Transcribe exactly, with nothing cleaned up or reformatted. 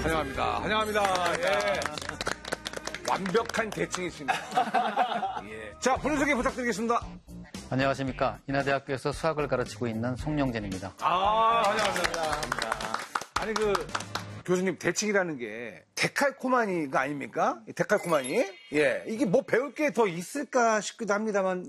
환영합니다. 환영합니다. 예. 완벽한 대칭이십니다. 예. 자, 본인 소개 부탁드리겠습니다. 안녕하십니까. 인하대학교에서 수학을 가르치고 있는 송영진입니다. 아, 환영합니다. 아니, 그, 교수님, 대칭이라는 게 데칼코마니가 아닙니까? 데칼코마니? 예. 이게 뭐 배울 게 더 있을까 싶기도 합니다만.